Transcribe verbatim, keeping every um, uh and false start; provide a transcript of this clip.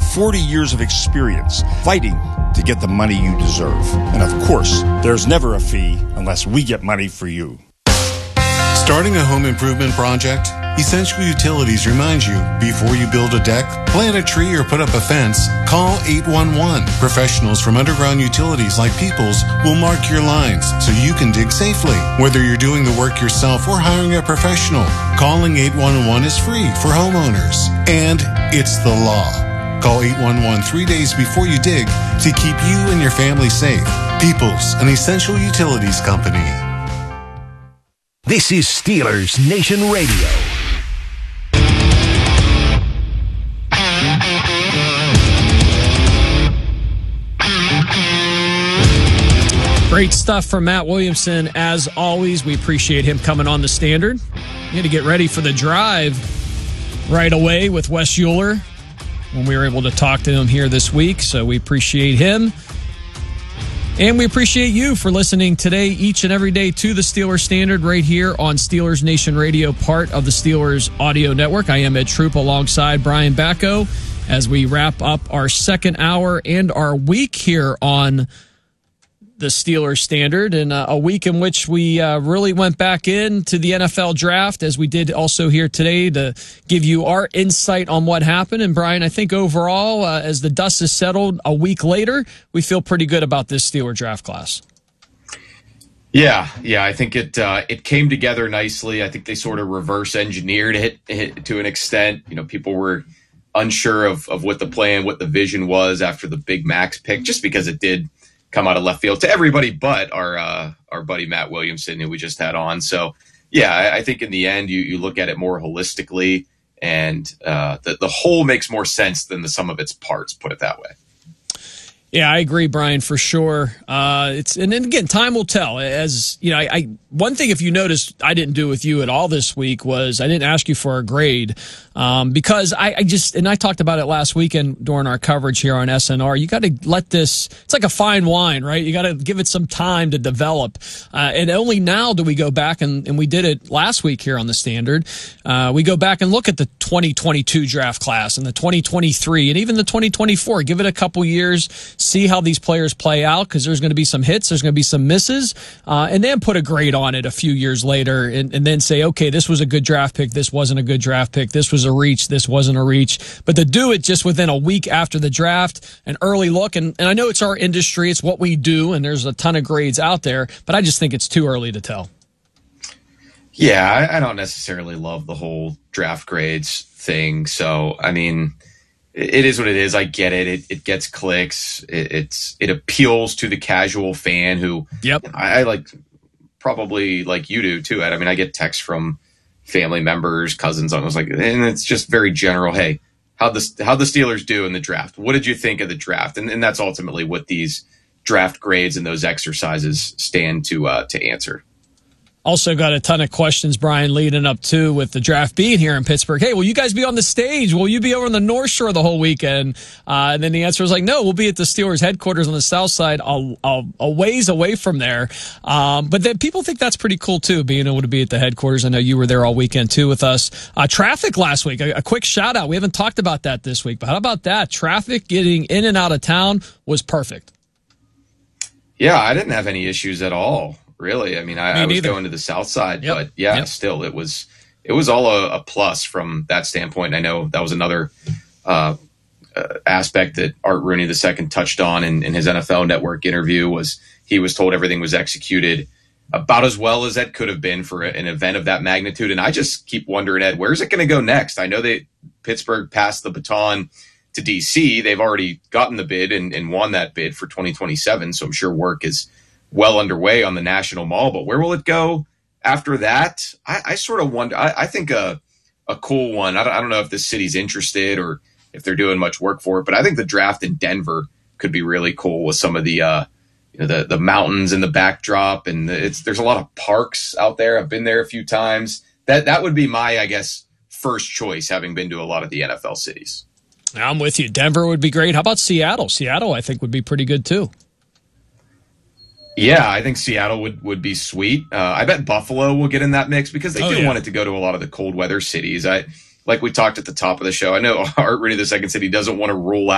forty years of experience fighting to get the money you deserve. And of course, there's never a fee unless we get money for you. Starting a home improvement project? Essential Utilities reminds you, before you build a deck, plant a tree, or put up a fence, call eight one one. Professionals from Underground Utilities like Peoples will mark your lines so you can dig safely. Whether you're doing the work yourself or hiring a professional, calling eight one one is free for homeowners. And it's the law. Call eight one one three days before you dig to keep you and your family safe. Peoples, an Essential Utilities company. This is Steelers Nation Radio. Great stuff from Matt Williamson, as always. We appreciate him coming on the Standard. We had to get ready for the drive right away with Wes Euler when we were able to talk to him here this week, so we appreciate him. And we appreciate you for listening today, each and every day, to the Steelers Standard right here on Steelers Nation Radio, part of the Steelers Audio Network. I am Ed Troop alongside Brian Bacco as we wrap up our second hour and our week here on the Steelers Standard, and uh, a week in which we uh, really went back into the N F L draft, as we did also here today, to give you our insight on what happened. And Brian, I think overall, uh, as the dust has settled a week later, we feel pretty good about this Steeler draft class. Yeah, yeah, I think it uh, it came together nicely. I think they sort of reverse engineered it, it to an extent. You know, people were unsure of, of what the plan, what the vision was after the Big Max pick, just because it did come out of left field to everybody but our uh, our buddy Matt Williamson, who we just had on. So, yeah, I, I think in the end, you, you look at it more holistically, and uh, the, the whole makes more sense than the sum of its parts, put it that way. Yeah, I agree, Brian, for sure. Uh, it's and then again, time will tell. As you know, I, I one thing, if you noticed, I didn't do with you at all this week was I didn't ask you for a grade um, because I, I just and I talked about it last weekend during our coverage here on S N R. You got to let this. It's like a fine wine, right? You got to give it some time to develop. Uh, and only now do we go back and, and we did it last week here on the Standard. Uh, we go back and look at the twenty twenty-two draft class and the twenty twenty-three and even the twenty twenty-four. Give it a couple years. See how these players play out, because there's going to be some hits, there's going to be some misses, uh, and then put a grade on it a few years later and, and then say, okay, this was a good draft pick, this wasn't a good draft pick, this was a reach, this wasn't a reach. But to do it just within a week after the draft, an early look, and, and I know it's our industry, it's what we do, and there's a ton of grades out there, but I just think it's too early to tell. Yeah, I, I don't necessarily love the whole draft grades thing. So, I mean, it is what it is. I get it. It, it gets clicks. It, it's it appeals to the casual fan who, yep, I, I like probably like you do too, Ed. I mean, I get texts from family members, cousins. I was like, and it's just very general. Hey, how the how the Steelers do in the draft? What did you think of the draft? And and that's ultimately what these draft grades and those exercises stand to uh, to answer. Also got a ton of questions, Brian, leading up to with the draft being here in Pittsburgh. Hey, will you guys be on the stage? Will you be over on the North Shore the whole weekend? Uh, and then the answer was like, no, we'll be at the Steelers headquarters on the South Side, a, a, a ways away from there. Um, but then people think that's pretty cool, too, being able to be at the headquarters. I know you were there all weekend, too, with us. Uh, traffic last week, a, a quick shout out. We haven't talked about that this week, but how about that? Traffic getting in and out of town was perfect. Yeah, I didn't have any issues at all. Really, I mean, I, Me I was neither. going to the South Side, Yep. but yeah, Yep. still, it was it was all a, a plus from that standpoint. I know that was another uh, uh, aspect that Art Rooney the second touched on in, in his N F L Network interview. Was he was told everything was executed about as well as that could have been for a, an event of that magnitude. And I just keep wondering, Ed, where's it going to go next? I know that Pittsburgh passed the baton to D C. They've already gotten the bid and, and won that bid for twenty twenty-seven, so I'm sure work is well underway on the National Mall, but where will it go after that? I, I sort of wonder. I, I think a a cool one. I don't, I don't know if this city's interested or if they're doing much work for it, but I think the draft in Denver could be really cool with some of the uh, you know the the mountains in the backdrop, and the, it's there's a lot of parks out there. I've been there a few times. That that would be my, I guess, first choice, having been to a lot of the N F L cities. I'm with you. Denver would be great. How about Seattle? Seattle, I think, would be pretty good too. Yeah, I think Seattle would, would be sweet. Uh, I bet Buffalo will get in that mix because they Oh, do yeah. want it to go to a lot of the cold weather cities. I like we talked at the top of the show. I know Art Rooney the second said he doesn't want to rule